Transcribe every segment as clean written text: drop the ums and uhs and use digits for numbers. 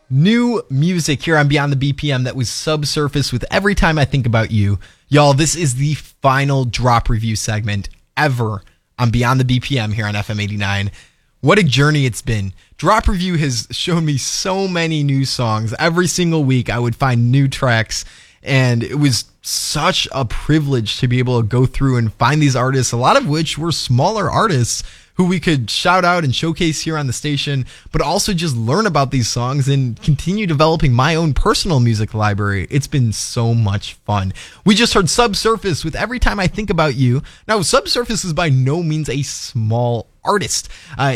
New music here on Beyond the BPM that was Subsurface with Every Time I Think About You. Y'all, this is the final drop review segment ever on Beyond the BPM here on FM 89. What a journey it's been. Drop Review has shown me so many new songs. Every single week I would find new tracks, and it was such a privilege to be able to go through and find these artists, a lot of which were smaller artists who we could shout out and showcase here on the station, but also just learn about these songs and continue developing my own personal music library. It's been so much fun. We just heard Subsurface with Every Time I Think About You. Now, Subsurface is by no means a small artist.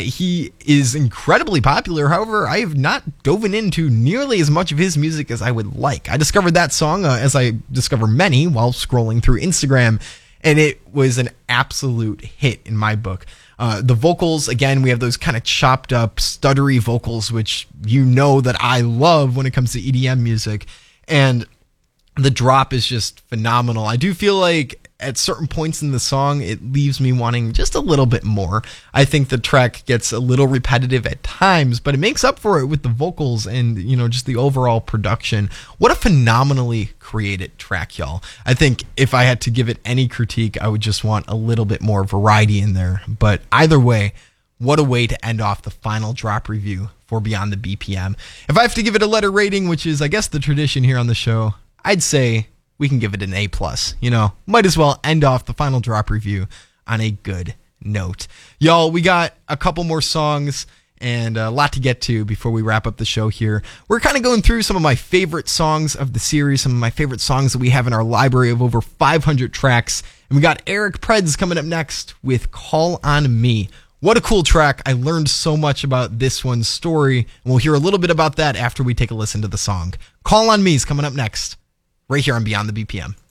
He is incredibly popular. However, I have not dove into nearly as much of his music as I would like. I discovered that song, as I discover many, while scrolling through Instagram, and it was an absolute hit in my book. The vocals, again, we have those kind of chopped up, stuttery vocals, which you know that I love when it comes to EDM music. And the drop is just phenomenal. I do feel like at certain points in the song, it leaves me wanting just a little bit more. I think the track gets a little repetitive at times, but it makes up for it with the vocals and, you know, just the overall production. What a phenomenally created track, y'all. I think if I had to give it any critique, I would just want a little bit more variety in there. But either way, what a way to end off the final drop review for Beyond the BPM. If I have to give it a letter rating, which is, I guess, the tradition here on the show, I'd say we can give it an A+. You know, might as well end off the final drop review on a good note. Y'all, we got a couple more songs and a lot to get to before we wrap up the show here. We're kind of going through some of my favorite songs of the series, some of my favorite songs that we have in our library of over 500 tracks. And we got Eric Preds coming up next with Call on Me. What a cool track. I learned so much about this one's story, and we'll hear a little bit about that after we take a listen to the song. Call on Me is coming up next, right here on Beyond the BPM.